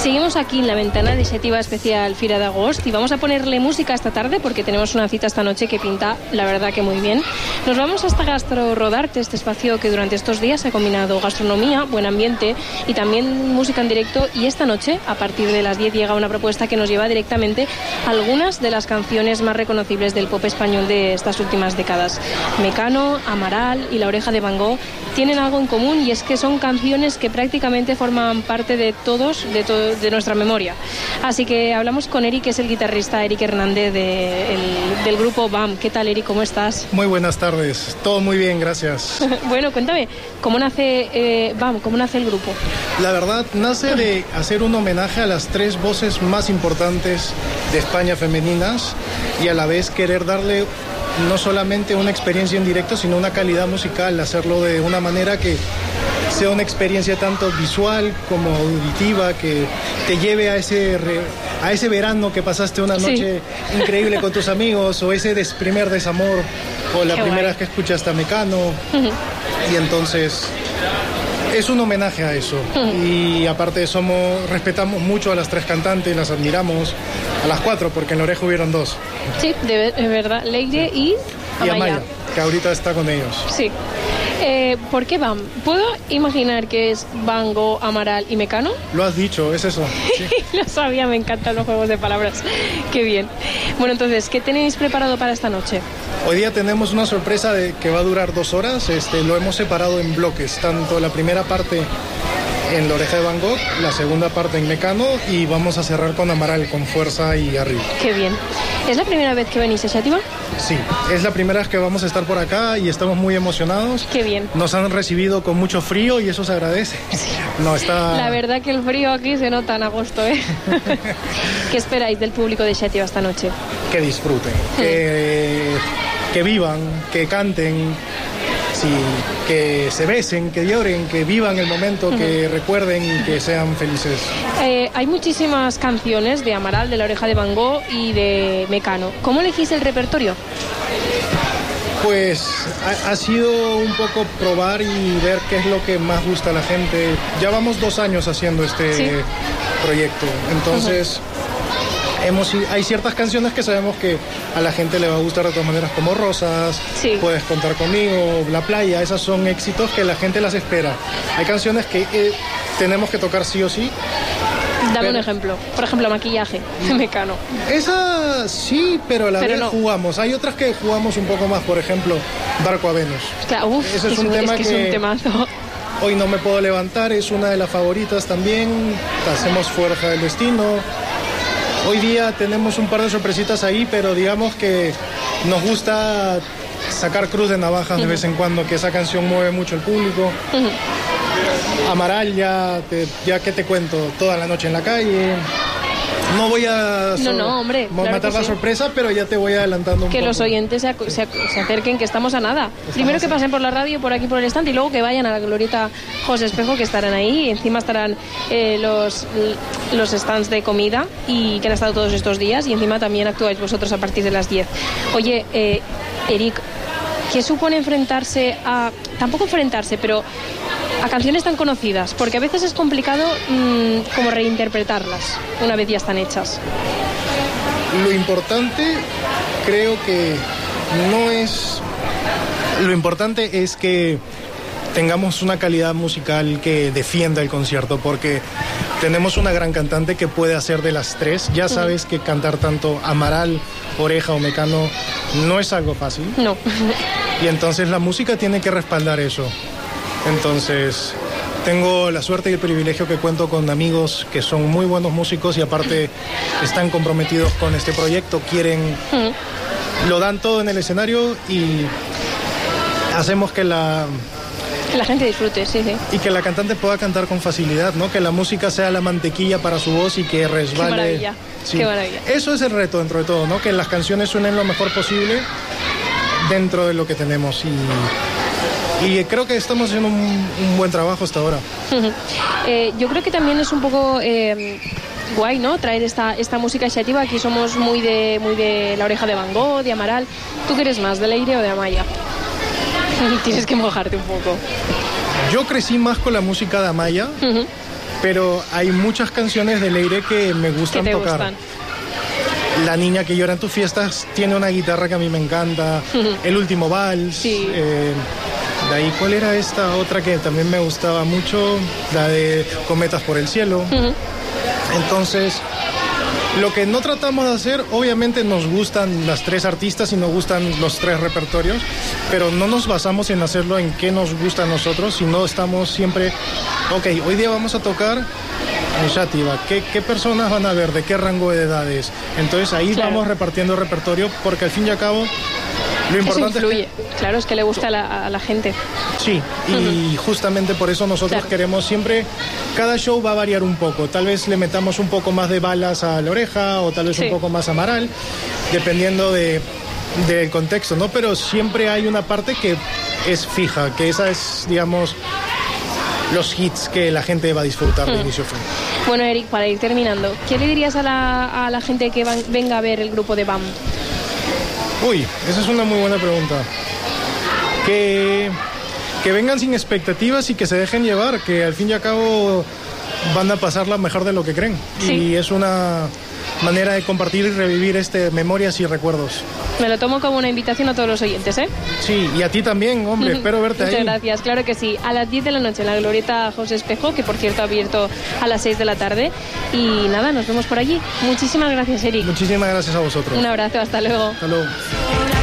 seguimos aquí en la ventana de Xétiva Especial Fira de Agost y vamos a ponerle música esta tarde porque tenemos una cita esta noche que pinta, la verdad, que muy bien. Nos vamos hasta Gastro Rodarte, este espacio que durante estos días ha combinado gastronomía, buen ambiente y también música en directo, y esta noche, a partir de las 10, llega una propuesta que nos lleva directamente a algunas de las canciones más reconocibles del pop español de estas últimas décadas. Mecano, Amaral y La Oreja de Van Gogh tienen algo en común, y es que son canciones que prácticamente forman parte de todos, de nuestra memoria. Así que hablamos con Eric, que es el guitarrista Eric Hernández del grupo BAM. ¿Qué tal, Eric? ¿Cómo estás? Muy buenas tardes. Todo muy bien, gracias. Bueno, cuéntame, ¿cómo nace BAM? ¿Cómo nace el grupo? La verdad, nace de hacer un homenaje a las 3 voces más importantes de España femeninas, y a la vez querer darle no solamente una experiencia en directo, sino una calidad musical, hacerlo de una manera que sea una experiencia tanto visual como auditiva, que te lleve a ese verano que pasaste una noche increíble con tus amigos, o ese primer desamor, o la primera vez que escuchaste a Mecano. Y entonces es un homenaje a eso. Y aparte respetamos mucho a las 3 cantantes, las admiramos, a las 4, porque en La Oreja hubieron 2. Sí, de verdad, Leire y Amaya, que ahorita está con ellos. Sí. ¿Por qué BAM? ¿Puedo imaginar que es Van Gogh, Amaral y Mecano? Lo has dicho, es eso. Sí. Lo sabía, me encantan los juegos de palabras. Qué bien. Bueno, entonces, ¿qué tenéis preparado para esta noche? Hoy día tenemos una sorpresa que va a durar 2 horas. Lo hemos separado en bloques, tanto la primera parte en La Oreja de Van Gogh, la segunda parte en Mecano, y vamos a cerrar con Amaral, con fuerza y arriba. Qué bien. ¿Es la primera vez que venís a Xétiva? Sí, es la primera vez que vamos a estar por acá y estamos muy emocionados. Qué bien. Nos han recibido con mucho frío y eso se agradece. Sí. No, está... La verdad que el frío aquí se nota en agosto, ¿eh? ¿Qué esperáis del público de Xétiva esta noche? Que disfruten, que vivan, que canten, sí, que se besen, que lloren, que vivan el momento, que recuerden y que sean felices. Hay muchísimas canciones de Amaral, de La Oreja de Van Gogh y de Mecano. ¿Cómo elegís el repertorio? Pues ha sido un poco probar y ver qué es lo que más gusta a la gente. Ya vamos 2 años haciendo este proyecto, entonces... Hay ciertas canciones que sabemos que a la gente le va a gustar de todas maneras, como Rosas, Puedes contar conmigo, La Playa. Esas son éxitos que la gente las espera. Hay canciones que tenemos que tocar sí o sí. Dame un ejemplo. Por ejemplo, Maquillaje, de Mecano. Esa sí, pero a la vez no jugamos. Hay otras que jugamos un poco más, por ejemplo, Barco a Venus. Claro, ese es un tema es un temazo. Hoy no me puedo levantar, es una de las favoritas también. Hacemos Fuerza del Destino. Hoy día tenemos un par de sorpresitas ahí, pero digamos que nos gusta sacar Cruz de Navajas de vez en cuando, que esa canción mueve mucho el público. Amaral, ya que te cuento, toda la noche en la calle. No voy a matar la sorpresa, pero ya te voy adelantando un poco. Que los oyentes se acerquen, que estamos a nada. Primero que pasen por la radio, por aquí por el stand, y luego que vayan a la glorieta José Espejo, que estarán ahí. Y encima estarán los stands de comida, y que han estado todos estos días. Y encima también actuáis vosotros a partir de las 10. Oye, Eric, ¿qué supone enfrentarse a... Tampoco enfrentarse, pero... a canciones tan conocidas? Porque a veces es complicado como reinterpretarlas una vez ya están hechas. Lo importante, creo que no es... Lo importante es que tengamos una calidad musical que defienda el concierto, porque tenemos una gran cantante que puede hacer de las 3. Ya sabes que cantar tanto Amaral, Oreja o Mecano no es algo fácil. No. Y entonces la música tiene que respaldar eso. Entonces, tengo la suerte y el privilegio que cuento con amigos que son muy buenos músicos y aparte están comprometidos con este proyecto, lo dan todo en el escenario y hacemos que la gente disfrute, sí. Y que la cantante pueda cantar con facilidad, ¿no? Que la música sea la mantequilla para su voz y que resbale. Qué maravilla, qué maravilla. Eso es el reto dentro de todo, ¿no? Que las canciones suenen lo mejor posible dentro de lo que tenemos y creo que estamos haciendo un buen trabajo hasta ahora. Yo creo que también es un poco guay, ¿no? Traer esta música Xétiva. Aquí somos muy de La Oreja de Van Gogh, de Amaral. ¿Tú qué eres más, de Leire o de Amaya? Tienes que mojarte un poco. Yo crecí más con la música de Amaya, pero hay muchas canciones de Leire que me gustan tocar. ¿Gustan? La niña que llora en tus fiestas tiene una guitarra que a mí me encanta. El último vals. Sí. De ahí, ¿cuál era esta otra que también me gustaba mucho? La de Cometas por el cielo. Entonces, lo que no tratamos de hacer, obviamente nos gustan las tres artistas y nos gustan los tres repertorios, pero no nos basamos en hacerlo en qué nos gusta a nosotros, sino estamos siempre, ok, hoy día vamos a tocar en Xàtiva, ¿qué personas van a ver? ¿De qué rango de edades? Entonces ahí vamos repartiendo repertorio, porque al fin y al cabo lo importante influye. es que... Claro, es que le gusta a la gente. Sí, y justamente por eso nosotros queremos siempre, cada show va a variar un poco, tal vez le metamos un poco más de balas a La Oreja o tal vez un poco más a Amaral, dependiendo del contexto, ¿no? Pero siempre hay una parte que es fija, que esa es, digamos, los hits que la gente va a disfrutar de inicio a fin. Bueno, Eric, para ir terminando, ¿qué le dirías a la gente que venga a ver el grupo de BAM? Uy, esa es una muy buena pregunta. Que vengan sin expectativas y que se dejen llevar, que al fin y al cabo van a pasarla mejor de lo que creen. Sí. Y es una manera de compartir y revivir memorias y recuerdos. Me lo tomo como una invitación a todos los oyentes, ¿eh? Sí, y a ti también, hombre, espero verte ahí. Muchas gracias, claro que sí. A las 10 de la noche en la Glorieta José Espejo, que por cierto ha abierto a las 6 de la tarde. Y nada, nos vemos por allí. Muchísimas gracias, Eric. Muchísimas gracias a vosotros. Un abrazo, hasta luego. Hasta luego.